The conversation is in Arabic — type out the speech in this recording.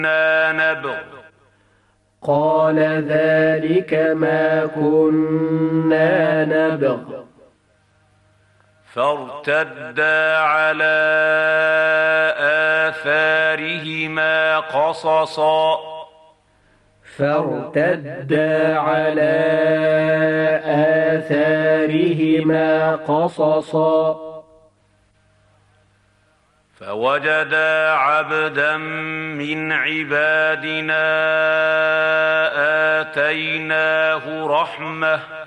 نبغ قال ذلك ما كنا نبغ فارتدا على آثارهما قصصا فارتدا على آثارهما قصصا فوجدا عبدا من عبادنا آتيناه رحمة